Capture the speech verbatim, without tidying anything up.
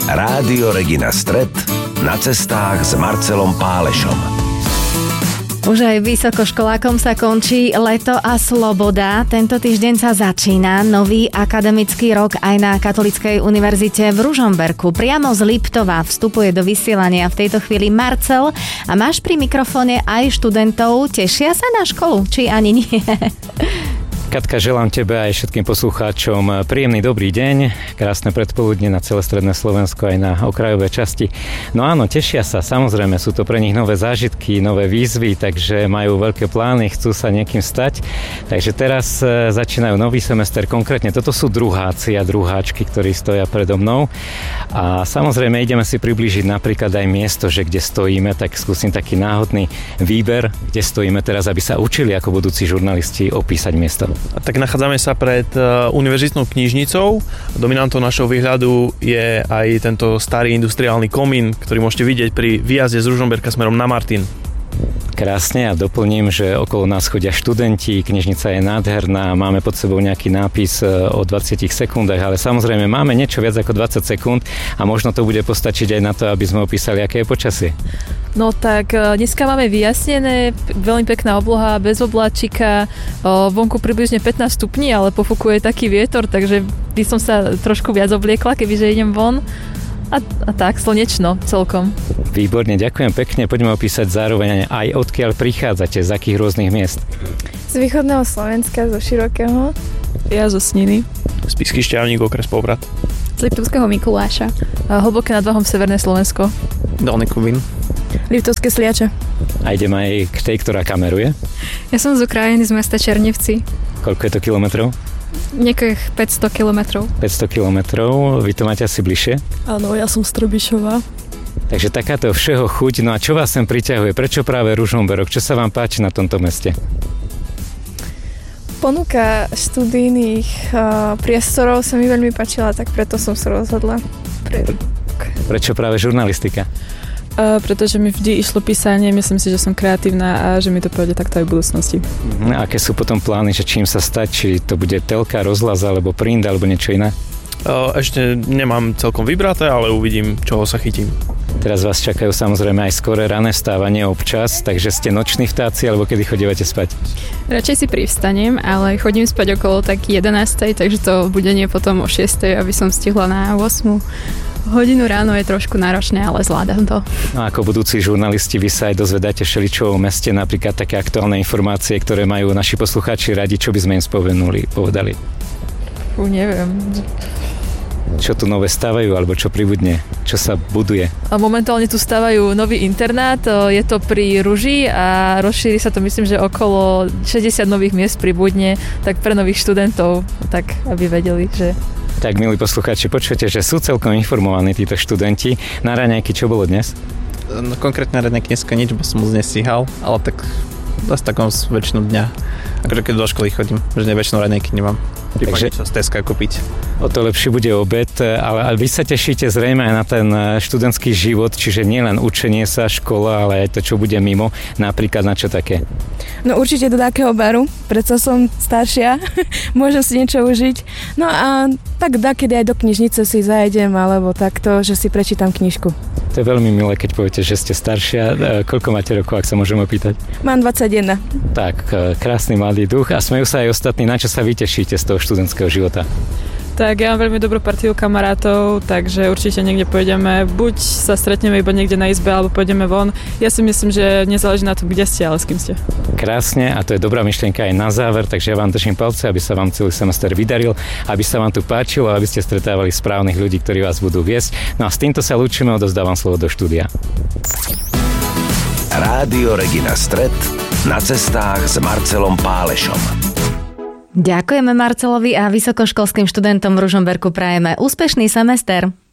Rádio Regina Stret na cestách s Marcelom Pálešom. Už aj vysokoškolákom sa končí leto a sloboda. Tento týždeň sa začína nový akademický rok aj na Katolíckej univerzite v Ružomberku. Priamo z Liptova vstupuje do vysielania v tejto chvíli Marcel a máš pri mikrofóne aj študentov. Tešia sa na školu, či ani nie? Katka, želám tebe aj všetkým poslucháčom príjemný dobrý deň, krásne predpoludne na celé stredné Slovensko aj na okrajové časti. No áno, tešia sa, samozrejme, sú to pre nich nové zážitky, nové výzvy, takže majú veľké plány, chcú sa niekým stať. Takže teraz začínajú nový semester, konkrétne toto sú druháci a druháčky, ktorí stoja predo mnou. A samozrejme ideme si priblížiť napríklad aj miesto, že kde stojíme, tak skúsim taký náhodný výber, kde stojíme teraz, aby sa učili ako budúci žurnalisti opísať miesto. Tak nachádzame sa pred univerzitnou knižnicou. Dominantou našho výhľadu je aj tento starý industriálny komín, ktorý môžete vidieť pri výjazde z Ružomberka smerom na Martin. Krásne a doplním, že okolo nás chodia študenti, knižnica je nádherná, máme pod sebou nejaký nápis o dvadsiatich sekundách, ale samozrejme máme niečo viac ako dvadsať sekúnd a možno to bude postačiť aj na to, aby sme opísali, aké je počasie. No tak dneska máme vyjasnené, veľmi pekná obloha, bez obláčika, vonku približne pätnásť stupní, ale pofúkuje taký vietor, takže by som sa trošku viac obliekla, kebyže idem von. A, a tak, slnečno celkom. Výborne, ďakujem pekne. Poďme opísať zároveň aj odkiaľ prichádzate, z akých rôznych miest. Z východného Slovenska, zo Širokého. Ja zo Sniny. Spišský Šťavník, okres Poprad. Z Liptovského Mikuláša. A hlboké nad Váhom Severné Slovensko. Dolný Kubín. Liptovské Sliače. A idem aj k tej, ktorá kameruje. Ja som z Ukrajiny, z mesta Černivci. Koľko je to kilometrov? Niekých päťsto kilometrov. päťsto kilometrov, vy to máte asi bližšie? Áno, ja som z Trebišova. Takže takáto všeho chuť, no a čo vás sem priťahuje? Prečo práve Ružomberok? Čo sa vám páči na tomto meste? Ponuka študijných uh, priestorov sa mi veľmi páčila, tak preto som sa rozhodla. Pre... Prečo práve žurnalistika? Uh, pretože mi vždy išlo písanie, myslím si, že som kreatívna a že mi to pôjde takto aj v budúcnosti. Uh, aké sú potom plány, že čím sa stať? Či to bude telka, rozhlas, alebo print, alebo niečo iné? Uh, ešte nemám celkom vybraté, ale uvidím, čoho sa chytím. Teraz vás čakajú samozrejme aj skoré rané vstávanie občas, takže ste noční vtáci, alebo kedy chodívate spať? Radšej si privstanem, ale chodím spať okolo tak jedenástej, takže to budenie potom o šiestej, aby som stihla na ôsmu. Hodinu ráno je trošku náročné, ale zvládam to. No ako budúci žurnalisti vy sa aj dozvedáte všeličo o meste, napríklad také aktuálne informácie, ktoré majú naši poslucháči radi, čo by sme im spomenuli, povedali? Fú, neviem. Čo tu nové stavajú, alebo čo pribudne? Čo sa buduje? A momentálne tu stavajú nový internát, je to pri Ruži a rozšíri sa to, myslím, že okolo šesťdesiat nových miest pribudne, tak pre nových študentov, tak aby vedeli, že... Tak, milí poslucháči, počujete, že sú celkom informovaní títo študenti. Na raňajky čo bolo dnes? No konkrétne raňajky dneska nič, bo som moc nestíhal, ale tak dosť takom väčšinu dňa. Akože keď do školy chodím, že ne väčšinou raňajky nemám. Takže sa z Teska kúpiť. O to lepší bude obed, ale, ale vy sa tešíte zrejme aj na ten študentský život, čiže nielen učenie sa, škola, ale aj to, čo bude mimo. Napríklad na čo také? No určite do takého baru, predsa som staršia, môžem si niečo užiť. No a tak dakedy aj do knižnice si zajdem, alebo takto, že si prečítam knižku. To je veľmi milé, keď poviete, že ste staršia. Koľko máte rokov, ak sa môžem opýtať? Mám dvadsaťjeden. Tak, krásny mladý duch a smejú sa aj ostatní. Na čo sa vy tešíte z toho študentského života? Tak ja mám veľmi dobrú partiu kamarátov, takže určite niekde pôjdeme, buď sa stretneme iba niekde na izbe, alebo pôjdeme von. Ja si myslím, že nezáleží na tom, kde ste, ale s kým ste. Krásne a to je dobrá myšlienka aj na záver, takže ja vám držím palce, aby sa vám celý semester vydaril, aby sa vám tu páčilo, aby ste stretávali správnych ľudí, ktorí vás budú viesť. No a s týmto sa lúčime, odovzdávam slovo do štúdia. Rádio Regina Stret na cestách s Marcelom Pálešom. Ďakujeme Marcelovi a vysokoškolským študentom v Ružomberku prajeme úspešný semester.